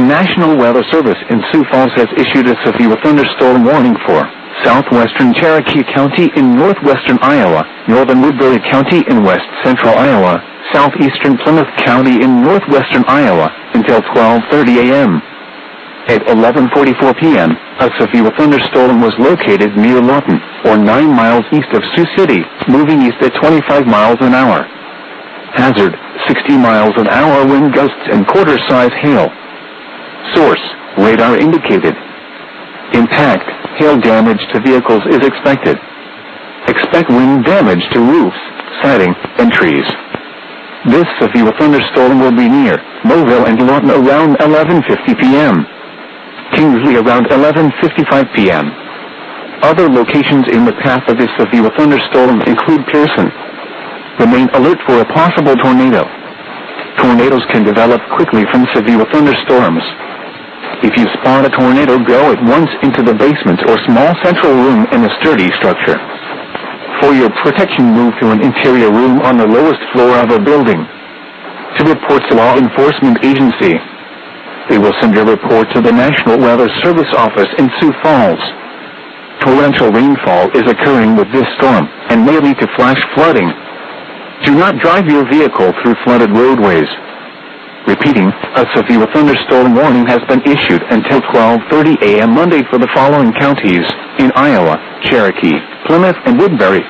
National Weather Service in Sioux Falls has issued a severe thunderstorm warning for southwestern Cherokee County in northwestern Iowa, northern Woodbury County in west central Iowa, southeastern Plymouth County in northwestern Iowa, until 12:30 a.m. At 11:44 p.m., a severe thunderstorm was located near Lawton, or 9 miles east of Sioux City, moving east at 25 miles an hour. Hazard, 60 miles an hour wind gusts and quarter-size hail. Source, radar indicated. Impact, hail damage to vehicles is expected. Expect wind damage to roofs, siding, and trees. This severe thunderstorm will be near Mobile and Lawton around 11:50 p.m. Kingsley around 11:55 p.m. Other locations in the path of this severe thunderstorm include Pearson. Remain alert for a possible tornado. Tornadoes can develop quickly from severe thunderstorms. If you spot a tornado, go at once into the basement or small central room in a sturdy structure. For your protection, move to an interior room on the lowest floor of a building. To report to law enforcement agency. They will send your report to the National Weather Service office in Sioux Falls. Torrential rainfall is occurring with this storm and may lead to flash flooding. Do not drive your vehicle through flooded roadways. Repeating, a severe thunderstorm warning has been issued until 12:30 a.m. Monday for the following counties in Iowa: Cherokee, Plymouth, and Woodbury.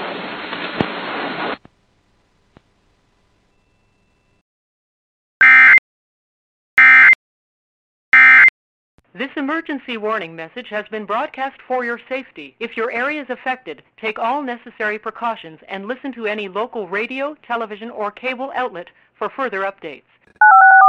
This emergency warning message has been broadcast for your safety. If your area is affected, take all necessary precautions and listen to any local radio, television, or cable outlet for further updates.